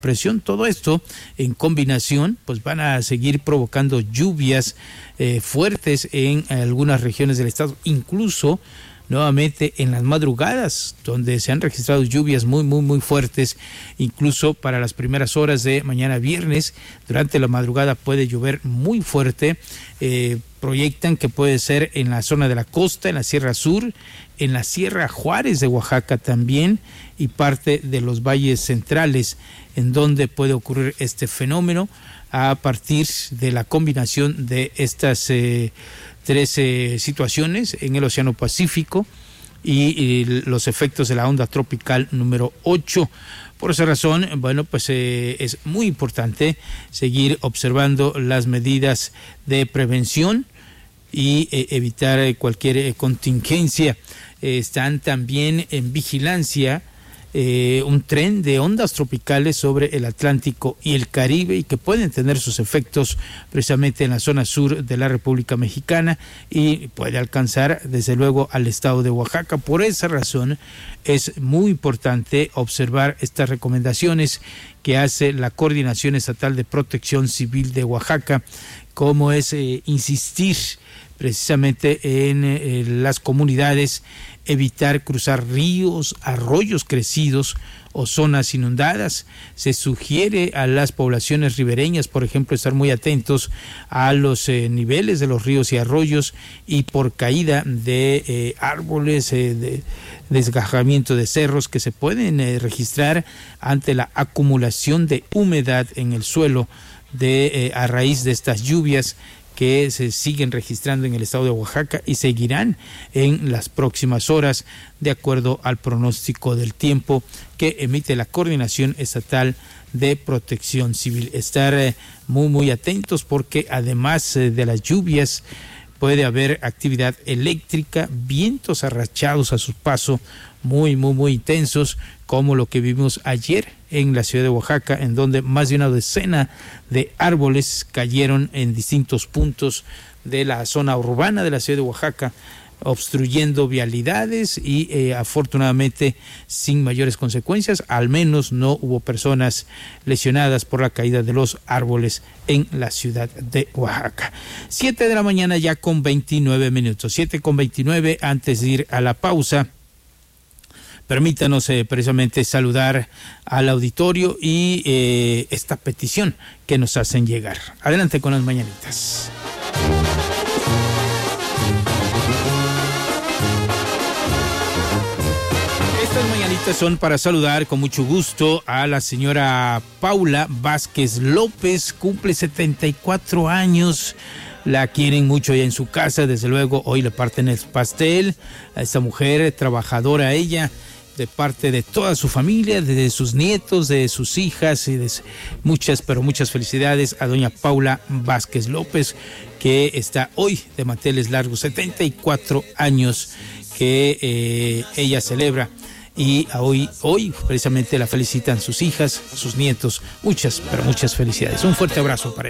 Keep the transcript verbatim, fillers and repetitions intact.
presión, todo esto en combinación pues van a seguir provocando lluvias eh, fuertes en algunas regiones del estado, incluso nuevamente en las madrugadas, donde se han registrado lluvias muy, muy, muy fuertes, incluso para las primeras horas de mañana viernes. Durante la madrugada puede llover muy fuerte. Eh, proyectan que puede ser en la zona de la costa, en la Sierra Sur, en la Sierra Juárez de Oaxaca también, y parte de los valles centrales, en donde puede ocurrir este fenómeno a partir de la combinación de estas eh, tres eh, situaciones en el Océano Pacífico y, y los efectos de la onda tropical número ocho. Por esa razón, bueno, pues eh, es muy importante seguir observando las medidas de prevención y eh, evitar eh, cualquier eh, contingencia. Eh, están también en vigilancia eh, un tren de ondas tropicales sobre el Atlántico y el Caribe, y que pueden tener sus efectos precisamente en la zona sur de la República Mexicana y puede alcanzar desde luego al estado de Oaxaca. Por esa razón es muy importante observar estas recomendaciones que hace la Coordinación Estatal de Protección Civil de Oaxaca, como es eh, insistir precisamente en eh, las comunidades, evitar cruzar ríos, arroyos crecidos o zonas inundadas. Se sugiere a las poblaciones ribereñas, por ejemplo, estar muy atentos a los eh, niveles de los ríos y arroyos, y por caída de eh, árboles, eh, de desgajamiento de cerros que se pueden eh, registrar ante la acumulación de humedad en el suelo de eh, a raíz de estas lluvias que se siguen registrando en el estado de Oaxaca y seguirán en las próximas horas, de acuerdo al pronóstico del tiempo que emite la Coordinación Estatal de Protección Civil. Estar eh, muy, muy atentos, porque además eh, de las lluvias puede haber actividad eléctrica, vientos arrachados a su paso muy, muy, muy intensos, como lo que vimos ayer en la ciudad de Oaxaca, en donde más de una decena de árboles cayeron en distintos puntos de la zona urbana de la ciudad de Oaxaca, obstruyendo vialidades y eh, afortunadamente sin mayores consecuencias. Al menos no hubo personas lesionadas por la caída de los árboles en la ciudad de Oaxaca. Siete de la mañana ya con veintinueve minutos, siete con veintinueve. Antes de ir a la pausa, permítanos eh, precisamente saludar al auditorio y eh, esta petición que nos hacen llegar. Adelante con las mañanitas. Estas mañanitas son para saludar con mucho gusto a la señora Paula Vázquez López. Cumple setenta y cuatro años. La quieren mucho ya en su casa, desde luego hoy le parten el pastel a esta mujer trabajadora, ella, de parte de toda su familia, de sus nietos, de sus hijas, y de muchas, pero muchas felicidades a doña Paula Vázquez López, que está hoy de manteles largos, setenta y cuatro años que eh, ella celebra. Y hoy, hoy precisamente la felicitan sus hijas, sus nietos. Muchas, pero muchas felicidades. Un fuerte abrazo para ella.